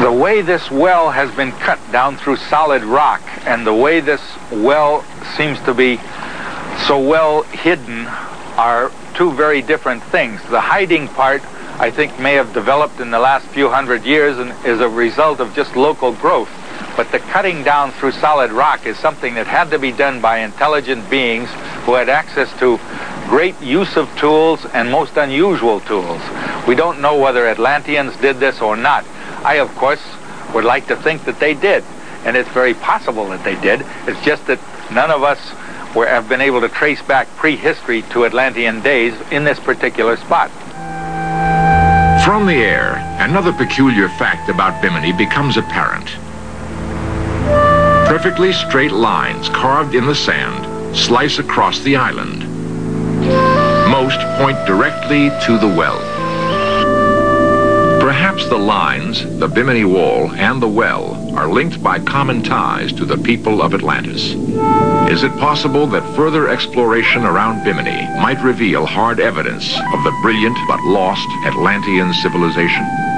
The way this well has been cut down through solid rock, and the way this well seems to be so well hidden, are two very different things. The hiding part, I think, may have developed in the last few hundred years and is a result of just local growth. But the cutting down through solid rock is something that had to be done by intelligent beings who had access to great use of tools and most unusual tools. We don't know whether Atlanteans did this or not. I, of course, would like to think that they did, and it's very possible that they did. It's just that none of us have been able to trace back prehistory to Atlantean days in this particular spot. From the air, another peculiar fact about Bimini becomes apparent. Perfectly straight lines carved in the sand slice across the island. Most point directly to the well. Perhaps the lines, the Bimini Wall, and the well are linked by common ties to the people of Atlantis. Is it possible that further exploration around Bimini might reveal hard evidence of the brilliant but lost Atlantean civilization?